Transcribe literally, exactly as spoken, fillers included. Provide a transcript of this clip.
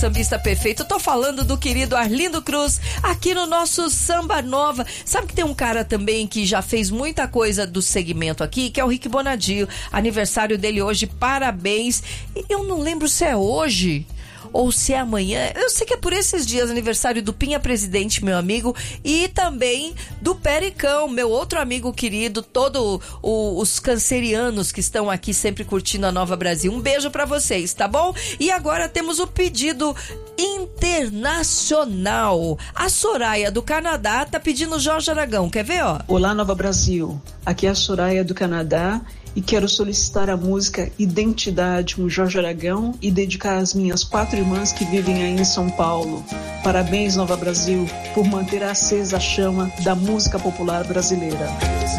Sambista perfeito, eu tô falando do querido Arlindo Cruz, aqui no nosso Samba Nova. Sabe que tem um cara também que já fez muita coisa do segmento aqui, que é o Rick Bonadio, aniversário dele hoje, parabéns. Eu não lembro se é hoje ou se é amanhã, eu sei que é por esses dias, aniversário do Pinha Presidente, meu amigo, e também do Pericão, meu outro amigo querido, todos os cancerianos que estão aqui sempre curtindo a Nova Brasil. Um beijo pra vocês, tá bom? E agora temos o pedido internacional. A Soraya do Canadá tá pedindo Jorge Aragão, quer ver, ó? Olá, Nova Brasil, aqui é a Soraya do Canadá e quero solicitar a música Identidade, com Jorge Aragão, e dedicar às minhas quatro irmãs que vivem aí em São Paulo. Parabéns, Nova Brasil, por manter acesa a chama da música popular brasileira.